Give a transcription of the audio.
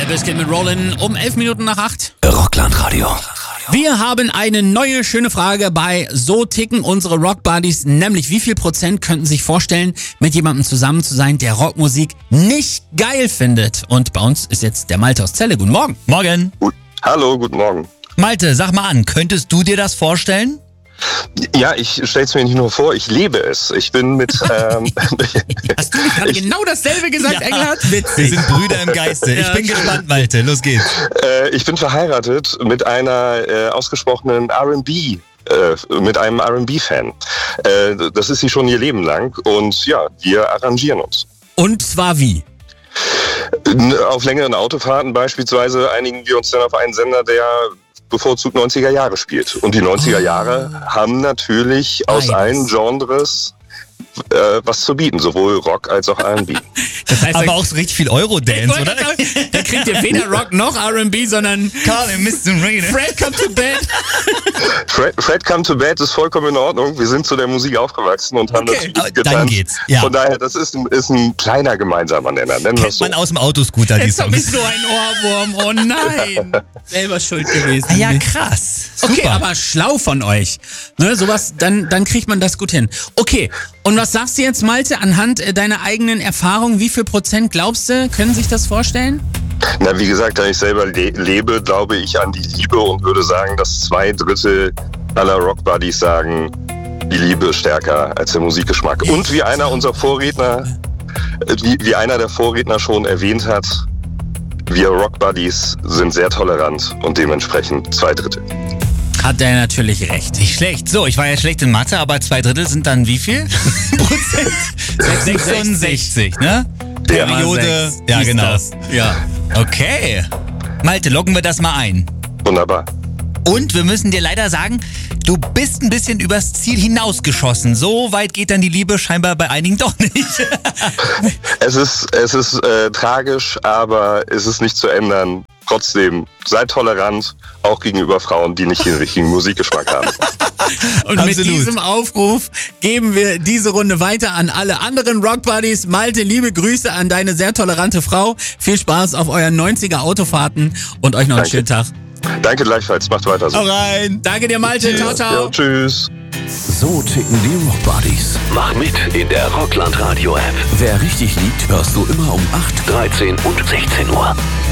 Biscuit mit Rollin um 11 Minuten nach 8. Rockland-Radio. Wir haben eine neue schöne Frage bei So ticken unsere Rockbuddies, nämlich wie viel Prozent könnten sich vorstellen, mit jemandem zusammen zu sein, der Rockmusik nicht geil findet? Und bei uns ist jetzt der Malte aus Celle. Guten Morgen. Morgen. Hallo, guten Morgen. Malte, sag mal an, könntest du dir das vorstellen? Ja, ich stell's mir nicht nur vor, ich lebe es. Ich bin mit... Hast du nicht gerade genau dasselbe gesagt, Engelhardt? Wir Witzig. sind Brüder im Geiste. Ich bin gespannt, Malte. Los geht's. Ich bin verheiratet mit einer ausgesprochenen R&B, mit einem R&B-Fan. Das ist sie schon ihr Leben lang und ja, wir arrangieren uns. Und zwar wie? Auf längeren Autofahrten beispielsweise einigen wir uns dann auf einen Sender, der bevorzugt 90er Jahre spielt. Und die 90er Jahre haben natürlich aus allen Genres was zu bieten, sowohl Rock als auch R&B. Das heißt, Aber auch so richtig viel Eurodance, oder? Da kriegt ihr weder Rock noch R&B, sondern Carly, Mr. Rain. Fred Come to Bed. Fred Come to Bed ist vollkommen in Ordnung. Wir sind zu der Musik aufgefwachsen und haben das Dann getanzt. geht's. Ja. Von daher, das ist ein kleiner gemeinsamer Nenner. Nennen wir es Kennt so. man aus dem Autoscooter, die Jetzt hab ich Songs. so ein Ohrwurm. Oh nein. Selber schuld gewesen. Ah ja, krass. Super. Okay, aber schlau von euch. Ne, sowas, dann kriegt man das gut hin. Okay, und was sagst du jetzt, Malte, anhand deiner eigenen Erfahrung? Wie viel Prozent glaubst du, können sich das vorstellen? Na, wie gesagt, da ich selber lebe, glaube ich an die Liebe und würde sagen, dass 2/3 aller Rockbuddies sagen, die Liebe ist stärker als der Musikgeschmack. Und wie einer unserer Vorredner, wie einer der Vorredner schon erwähnt hat, wir Rockbuddies sind sehr tolerant und dementsprechend 2/3. Hat er natürlich recht. Nicht schlecht. So, ich war ja schlecht in Mathe, aber 2/3 sind dann wie viel? Prozent? 66, ne? Ja. Periode. Sechs. Ja, Ist genau. das. Ja. Okay. Malte, loggen wir das mal ein. Wunderbar. Und wir müssen dir leider sagen, du bist ein bisschen übers Ziel hinausgeschossen. So weit geht dann die Liebe scheinbar bei einigen doch nicht. Es ist tragisch, aber es ist nicht zu ändern. Trotzdem, seid tolerant, auch gegenüber Frauen, die nicht den richtigen Musikgeschmack haben. Und Absolut. mit diesem Aufruf geben wir diese Runde weiter an alle anderen Rockbuddies. Malte, liebe Grüße an deine sehr tolerante Frau. Viel Spaß auf euren 90er Autofahrten und euch noch einen Danke. schönen Tag. Danke gleichfalls, macht weiter so. Hau rein. Danke dir, Malte. Ciao, ciao. Ja, tschüss. So ticken die Rockbuddies. Mach mit in der Rockland Radio App. Wer richtig liegt, hörst du immer um 8, 13 und 16 Uhr.